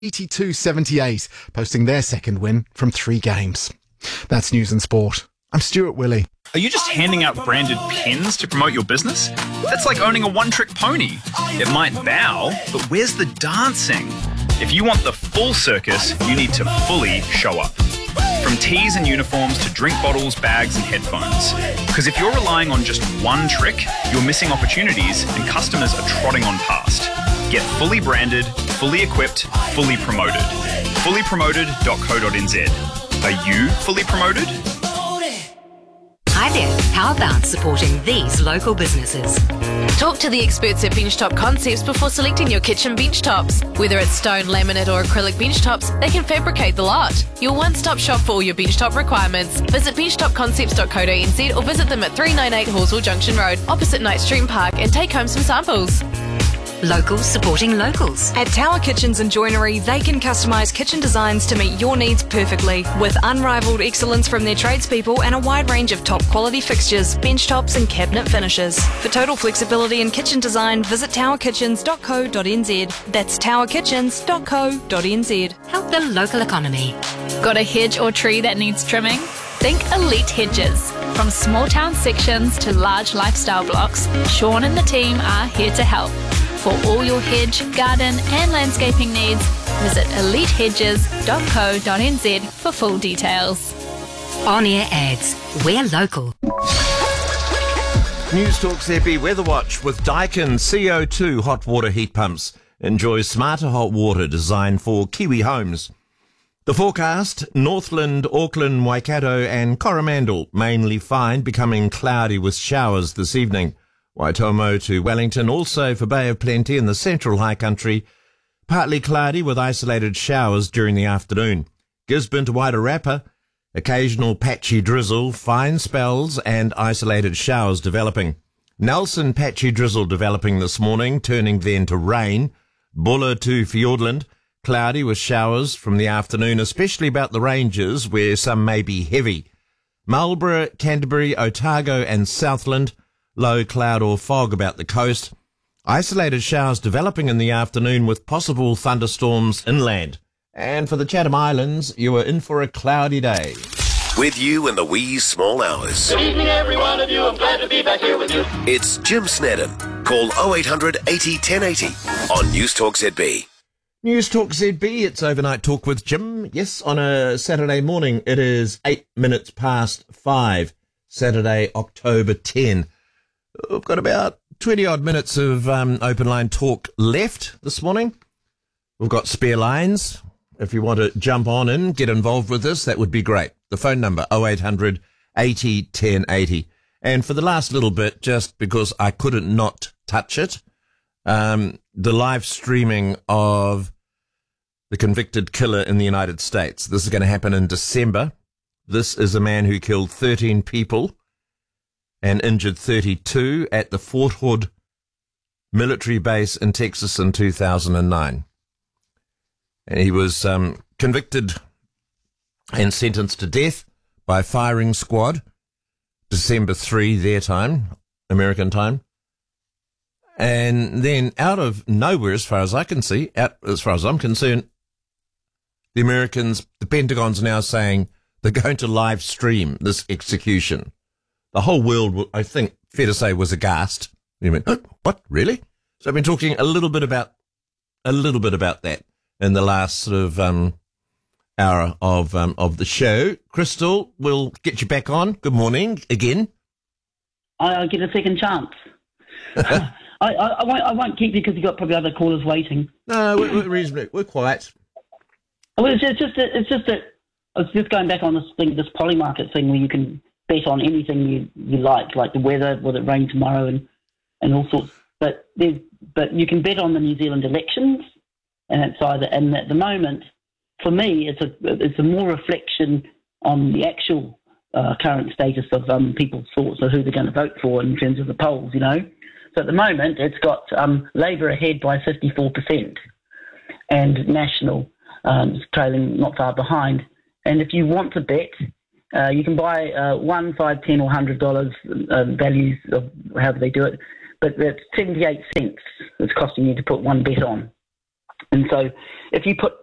82-78, posting their second win from 3 games. That's news and sport. I'm Stuart Willey. Are you just handing out branded pins to promote your business? That's like owning a one-trick pony. It might bow, but where's the dancing? If you want the full circus, you need to fully show up. From tees and uniforms to drink bottles, bags and headphones. Because if you're relying on just one trick, you're missing opportunities and customers are trotting on past. Get fully branded, fully equipped, fully promoted. Fullypromoted.co.nz. Are you fully promoted? Hi there, how about supporting these local businesses? Talk to the experts at Benchtop Concepts before selecting your kitchen bench tops. Whether it's stone, laminate or acrylic bench tops, they can fabricate the lot. Your one-stop shop for all your bench top requirements. Visit benchtopconcepts.co.nz or visit them at 398 Horswell Junction Road, opposite Knight Stream Park, and take home some samples. Locals supporting locals. At Tower Kitchens and Joinery, they can customise kitchen designs to meet your needs perfectly, with unrivalled excellence from their tradespeople and a wide range of top quality fixtures, bench tops and cabinet finishes. For total flexibility in kitchen design, visit towerkitchens.co.nz. That's towerkitchens.co.nz. Help the local economy. Got a hedge or tree that needs trimming? Think Elite Hedges. From small town sections to large lifestyle blocks, Sean and the team are here to help. For all your hedge, garden and landscaping needs, visit elitehedges.co.nz for full details. On-air ads. We're local. News Talk ZB Weather Watch with Daikin CO2 hot water heat pumps. Enjoy smarter hot water designed for Kiwi homes. The forecast, Northland, Auckland, Waikato and Coromandel mainly fine, becoming cloudy with showers this evening. Waitomo to Wellington, also for Bay of Plenty in the central high country, partly cloudy with isolated showers during the afternoon. Gisborne to Wairarapa, occasional patchy drizzle, fine spells and isolated showers developing. Nelson, patchy drizzle developing this morning, turning then to rain. Buller to Fiordland, cloudy with showers from the afternoon, especially about the ranges where some may be heavy. Marlborough, Canterbury, Otago and Southland, low cloud or fog about the coast. Isolated showers developing in the afternoon with possible thunderstorms inland. And for the Chatham Islands, you are in for a cloudy day. With you in the wee small hours. Good evening, every one of you. I'm glad to be back here with you. It's Jim Snedden. Call 0800 80 1080 on News Talk ZB. News Talk ZB, it's Overnight Talk with Jim. Yes, on a Saturday morning, it is 8 minutes past 5, Saturday, October 10. We've got about 20-odd minutes of open line talk left this morning. We've got spare lines. If you want to jump on and get involved with this, that would be great. The phone number, 0800 80 1080. And for the last little bit, just because I couldn't not touch it, the live streaming of the convicted killer in the United States. This is going to happen in December. This is a man who killed 13 people and injured 32 at the Fort Hood military base in Texas in 2009. And he was convicted and sentenced to death by firing squad, December 3, their time, American time. And then out of nowhere, as far as I can see, as far as I'm concerned, the Americans, the Pentagon's now saying they're going to live stream this execution. The whole world, I think, fair to say, was aghast. You went, oh, what, really? So I've been talking a little bit about that in the last sort of hour of the show. Crystal, we'll get you back on. Good morning again. I'll get a second chance. I won't keep you because you've got probably other callers waiting. No, we're reasonably, we're quiet. Well, it's just that I was just going back on this poly market thing where you can bet on anything you like the weather, will it rain tomorrow, and all sorts. But you can bet on the New Zealand elections, and it's either. And at the moment, for me, it's a more reflection on the actual current status of people's thoughts of who they're going to vote for in terms of the polls. You know, so at the moment it's got Labour ahead by 54%, and National trailing not far behind. And if you want to bet, you can buy $1, $5, $10 or $100 values of however they do it, but that's 78 cents it's costing you to put one bet on. And so if you put